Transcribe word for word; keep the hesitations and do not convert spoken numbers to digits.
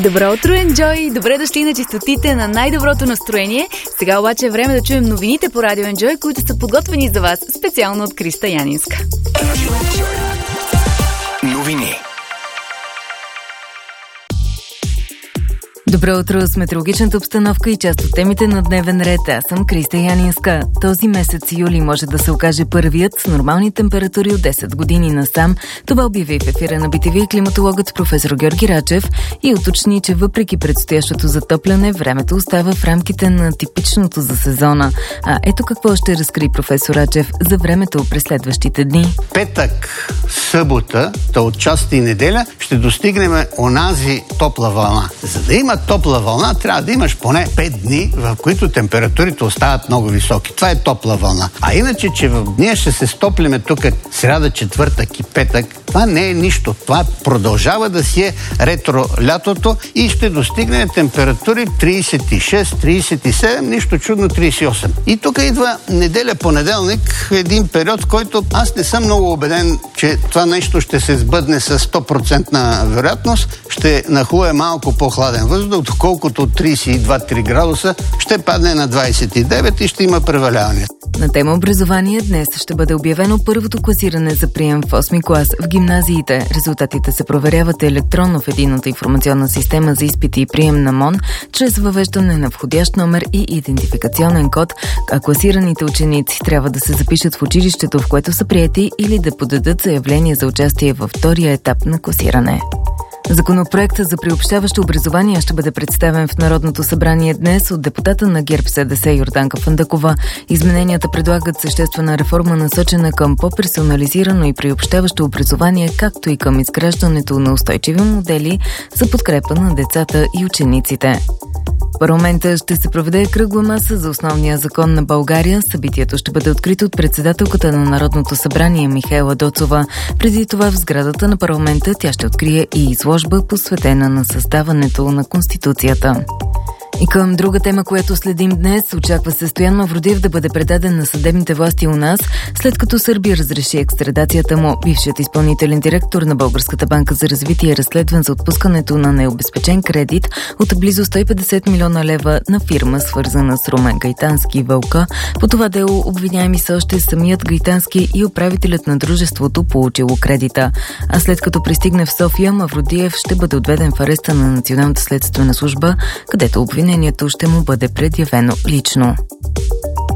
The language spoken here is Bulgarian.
Добро утро, Enjoy! Добре дошли на честотите на най-доброто настроение. Сега обаче е време да чуем новините по Радио Enjoy, които са подготвени за вас специално от Криста Янинска. Новини. Добро утро с метеорологичната обстановка и част от темите на дневен ред. Аз съм Криста Янинска. Този месец юли може да се окаже първият с нормални температури от десет години насам. Това обяви в ефира на Би Ти Ви климатологът професор Георги Рачев и уточни, че въпреки предстоящото затопляне, времето остава в рамките на типичното за сезона. А ето какво ще разкри професор Рачев за времето през следващите дни. Петък, събота, та от част и неделя ще достигнем онази топла вълна. За да има топла вълна, трябва да имаш поне пет дни, в които температурите остават много високи. Това е топла вълна. А иначе, че в дния ще се стоплиме тук сряда, четвъртък и петък, това не е нищо. Това продължава да си е ретро лятото и ще достигне температури трийсет и шест трийсет и седем, нищо чудно трийсет и осем. И тук идва неделя, понеделник, един период, в който аз не съм много убеден, че това нещо ще се сбъдне с сто процента вероятност. Ще нахлуе малко по-хладен въздух, доколкото трийсет и два до три градуса ще падне на двайсет и девет и ще има преваляване. На тема образование днес ще бъде обявено първото класиране за прием в осми клас в гимназиите. Резултатите се проверяват електронно в единната информационна система за изпити и прием на МОН, чрез въвеждане на входящ номер и идентификационен код, а класираните ученици трябва да се запишат в училището, в което са приети, или да подадат заявление за участие във втория етап на класиране. Законопроектът за приобщаващо образование ще бъде представен в Народното събрание днес от депутата на ГЕРБ Ес Де Ес Йорданка Фандъкова. Измененията предлагат съществена реформа, насочена към по-персонализирано и приобщаващо образование, както и към изграждането на устойчиви модели за подкрепа на децата и учениците. В парламента ще се проведе кръгла маса за основния закон на България. Събитието ще бъде открито от председателката на Народното събрание Михаела Доцова. Преди това в сградата на парламента тя ще открие и изложба, посветена на създаването на Конституцията. И към друга тема, която следим днес, очаква се Стоян Мавродиев да бъде предаден на съдебните власти у нас, след като Сърбия разреши екстрадацията му. Бившият изпълнителен директор на Българската банка за развитие е разследван за отпускането на необезпечен кредит от близо сто и петдесет милиона лева на фирма, свързана с Румен Гайтански и Вълка. По това дело обвиняеми са още самият Гайтански и управителят на дружеството, получило кредита. А след като пристигне в София, Мавродиев ще бъде отведен в ареста на Националната следствена служба, където обвинението ще му бъде предявено лично.